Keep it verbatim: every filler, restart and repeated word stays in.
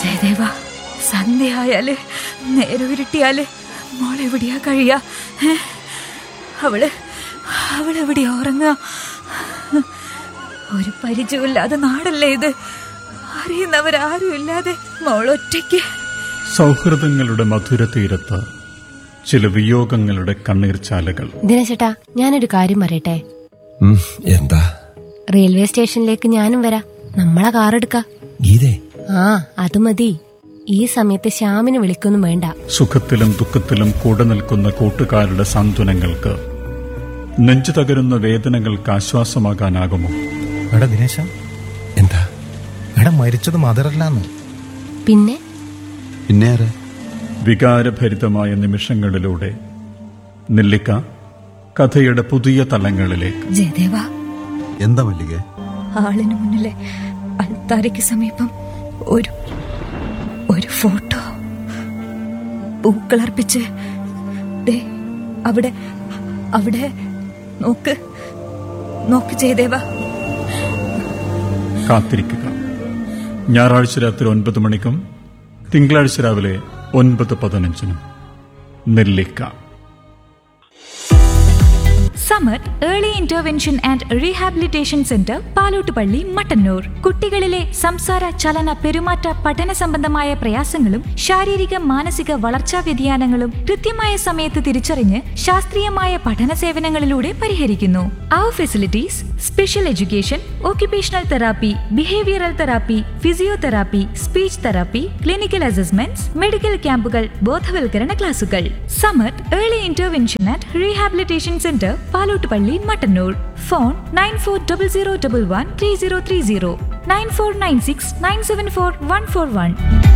ജയദേവ, സന്ധ്യയായാല് നേരെ ഉരുട്ടിയാല് മോളെവിടെയാ കഴിയാ? അവള് അവളെവിടെയാ ഉറങ്ങുക? ഒരു പരിചയമില്ലാതെ നാടല്ലേ ഇത്, അറിയുന്നവരാരും ഇല്ലാതെ മോളൊറ്റയ്ക്ക്. സൗഹൃദങ്ങളുടെ മധുര തീരത്ത് ചില വിയോഗങ്ങളുടെ കണ്ണീർച്ചാലുകൾ. ദിനേശേട്ടാ, ഞാനൊരു കാര്യം പറയട്ടെ? എന്താ? റെയിൽവേ സ്റ്റേഷനിലേക്ക് ഞാനും വരാം, നമ്മളെ കാറെടുക്ക. ഗീതേ, ആ അത് മതി. ഈ സമയത്ത് ശ്യാമിന് വിളിക്കൊന്നും വേണ്ട. സുഖത്തിലും ദുഃഖത്തിലും കൂടെ നിൽക്കുന്ന കൂട്ടുകാരുടെ സാന്ത്വനങ്ങൾക്ക്, നെഞ്ചു തകരുന്ന വേദനകൾക്ക് ആശ്വാസമാകാനാകുമോ? എടാ ദിനേശ, എന്താ? എടാ മരിച്ചത് മദറല്ലാന്ന്. പിന്നെ പിന്നെ ആരാ? വികാരഭരിതമായ നിമിഷങ്ങളിലൂടെ നെല്ലിക്ക കഥയുടെ പുതിയ തലങ്ങളിലേക്ക്. ജയദേവ, എന്താ മല്ലിക? ആളിന് മുന്നിലെ അൾത്താരയ്ക്ക് സമീപം ഒരു ഒരു ഫോട്ടോ പൂക്കളർപ്പിച്ച്, ദേ അവിടെ അവിടെ നോക്ക് നോക്ക് ജയദേവ. കാത്തിരിക്കുക. ഞായറാഴ്ച രാത്രി ഒൻപത് മണിക്കും തിങ്കളാഴ്ച രാവിലെ ഒൻപത് പതിനഞ്ചിനും നെല്ലിക്ക. Samath early intervention and rehabilitation centre, Palottupalli, Mattannur. കുട്ടികളിലെ സംസാര, ചലന, പെരുമാറ്റ, പഠന സംബന്ധമായ പ്രയാസങ്ങളും ശാരീരിക മാനസിക വളർച്ചാ വ്യതിയാനങ്ങളും കൃത്യമായ സമയത്ത് തിരിച്ചറിഞ്ഞ് ശാസ്ത്രീയമായ പഠന സേവനങ്ങളിലൂടെ പരിഹരിക്കുന്നു. അവർ facilities: special education, occupational therapy, behavioural therapy, physiotherapy, speech therapy, clinical assessments, medical ക്യാമ്പുകൾ, ബോധവൽക്കരണ ക്ലാസുകൾ. Samath early intervention and rehabilitation centre, Palottupalli, Mattannur. Phone nine four double zero double one three zero three zero, nine four nine six nine seven four one four one.